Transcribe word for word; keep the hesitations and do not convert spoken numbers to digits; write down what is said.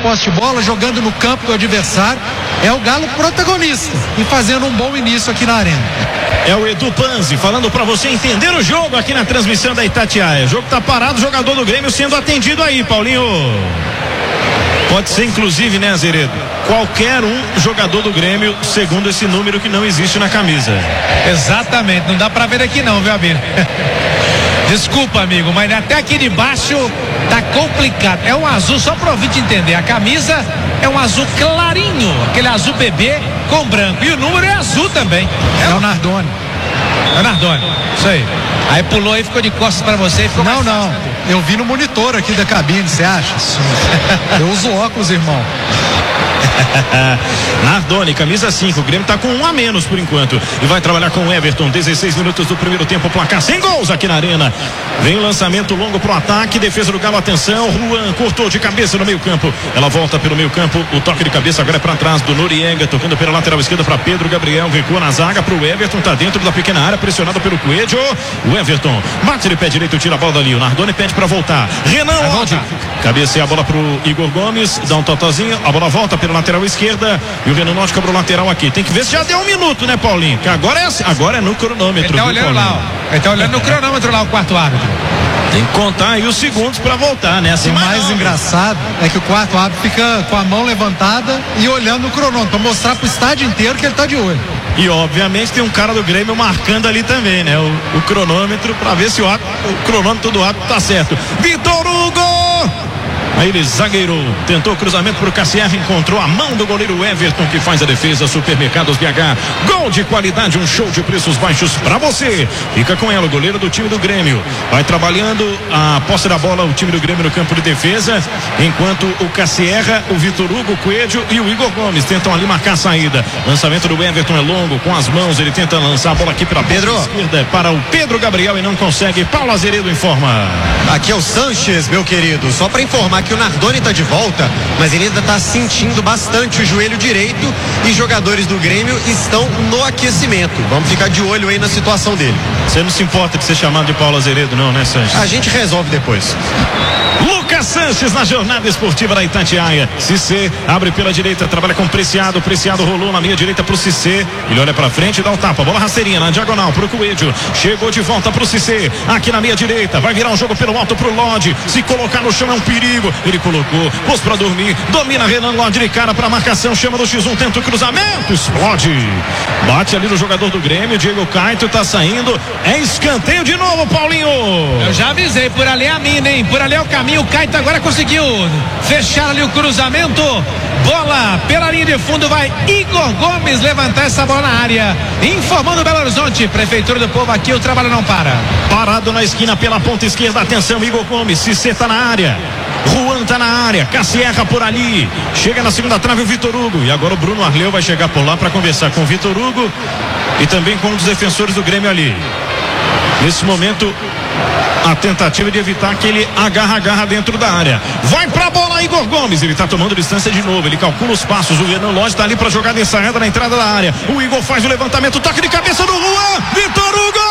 posse de bola, jogando no campo do adversário. É o Galo protagonista e fazendo um bom início aqui na arena. É o Edu Panzi falando pra você entender o jogo aqui na transmissão da Itatiaia. O jogo tá parado, o jogador do Grêmio sendo atendido aí, Paulinho. Pode ser inclusive, né, Azeredo? Qualquer um jogador do Grêmio, segundo esse número que não existe na camisa. Exatamente, não dá pra ver aqui não, viu, amigo? Desculpa, amigo, mas até aqui de baixo tá complicado. É um azul, só pra ouvir te entender. A camisa é um azul clarinho, aquele azul bebê com branco. E o número é azul também. É, é o Nardoni. É o Nardoni, isso aí. Aí pulou aí, ficou de costas pra você e ficou Não, mais não. fácil. Eu vi no monitor aqui da cabine, você acha? Eu uso óculos, irmão. Nardoni, camisa cinco. O Grêmio tá com um a menos por enquanto. E vai trabalhar com o Everton. dezesseis minutos do primeiro tempo. Placar sem gols aqui na arena. Vem o lançamento longo pro ataque. Defesa do Galo, atenção. Juan cortou de cabeça no meio campo. Ela volta pelo meio campo. O toque de cabeça agora é pra trás do Noriega. Tocando pela lateral esquerda pra Pedro Gabriel. Recua na zaga pro Everton. Tá dentro da pequena área. Pressionado pelo Coelho. O Everton bate de pé direito. Tira a bola dali. O Nardoni pede pra voltar. Renan volta. Cabeceia a bola pro Igor Gomes. Dá um totozinho. A bola volta pela lateral esquerda. E o Renan Norte cobrou o lateral aqui. Tem que ver se já deu um minuto, né, Paulinho? Que agora é, agora é no cronômetro. Ele tá olhando Paulinho? lá, ó. Ele tá olhando no cronômetro lá, o quarto árbitro. Tem que contar aí os segundos pra voltar, né? Assim, o mais não, engraçado é que o quarto árbitro fica com a mão levantada e olhando o cronômetro, pra mostrar pro estádio inteiro que ele tá de olho. E obviamente tem um cara do Grêmio marcando ali também, né? O, o cronômetro pra ver se o, árbitro, o cronômetro do árbitro tá certo. Vitor Hugo! Aí ele zagueirou, tentou cruzamento pro Cassier, encontrou a mão do goleiro Everton que faz a defesa. Supermercados B H, gol de qualidade, um show de preços baixos pra você. Fica com ela, o goleiro do time do Grêmio. Vai trabalhando a posse da bola, o time do Grêmio no campo de defesa, enquanto o Cassier, o Vitor Hugo, o Coelho e o Igor Gomes tentam ali marcar a saída. Lançamento do Everton é longo, com as mãos, ele tenta lançar a bola aqui pela Pedro esquerda para o Pedro Gabriel e não consegue. Paulo Azeredo informa. Aqui é o Sanches, meu querido, só para informar que o Nardoni tá de volta, mas ele ainda tá sentindo bastante o joelho direito e jogadores do Grêmio estão no aquecimento. Vamos ficar de olho aí na situação dele. Você não se importa de ser chamado de Paulo Azeredo, não, né, Sanches? A gente resolve depois. Lucas Sanches na jornada esportiva da Itatiaia. Cissé abre pela direita, trabalha com Preciado. Preciado rolou na linha direita pro Cissé. Ele olha pra frente e dá o tapa. Bola rasteirinha na diagonal pro Coelho. Chegou de volta pro Cissé. Aqui na meia direita. Vai virar um jogo pelo alto pro Lodge. Se colocar no chão é um perigo. Ele colocou, pôs pra dormir. Domina Renan Lodge de cara pra marcação. Chama do X um, tenta o cruzamento. Explode. Bate ali no jogador do Grêmio. Diego Caito tá saindo. É escanteio de novo, Paulinho. Eu já avisei, por ali é a mina, hein? Por ali é o caminho. O Caito agora conseguiu fechar ali o cruzamento. Bola pela linha de fundo, vai Igor Gomes levantar essa bola na área. Informando Belo Horizonte, Prefeitura do Povo, aqui o trabalho não para. Parado na esquina pela ponta esquerda, atenção, Igor Gomes, Cissé tá na área. Juan tá na área, Cassierra por ali. Chega na segunda trave o Vitor Hugo. E agora o Bruno Arleu vai chegar por lá para conversar com o Vitor Hugo e também com um dos defensores do Grêmio ali. Nesse momento, a tentativa de evitar aquele agarra-agarra dentro da área. Vai pra bola, Igor Gomes. Ele tá tomando distância de novo. Ele calcula os passos. O Renan Lodge tá ali pra jogar ensaiada na entrada da área. O Igor faz o levantamento, toque de cabeça do Juan. Vitor Hugo!